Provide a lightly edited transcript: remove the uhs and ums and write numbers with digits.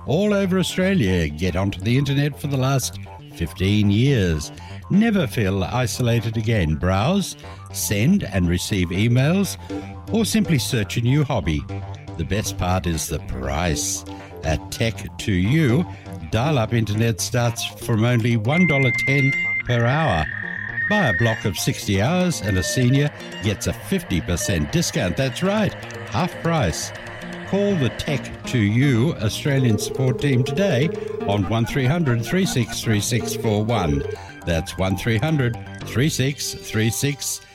all over Australia get onto the internet for the last 15 years. Never feel isolated again. Browse, send and receive emails, or simply search a new hobby. The best part is the price. At Tech2U, dial-up internet starts from only $1.10 per hour. Buy a block of 60 hours and a senior gets a 50% discount. That's right, half price. Call the Tech2U Australian support team today on 1300 363641. That's 1300 363641.